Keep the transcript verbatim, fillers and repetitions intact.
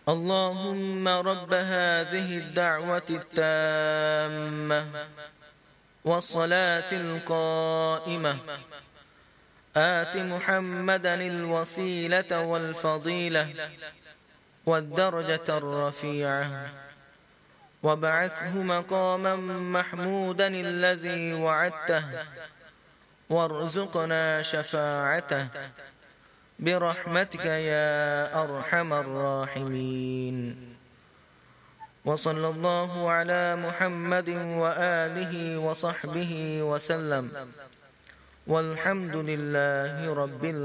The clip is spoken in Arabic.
اللهم رب هذه الدعوة التامة والصلاة القائمة آت محمدا الوسيلة والفضيلة والدرجة الرفيعة وابعثه مقاما محمودا الذي وعدته وارزقنا شفاعته برحمتك يا أرحم الراحمين. وصلى الله على محمد وآله وصحبه وسلم والحمد لله رب العالمين.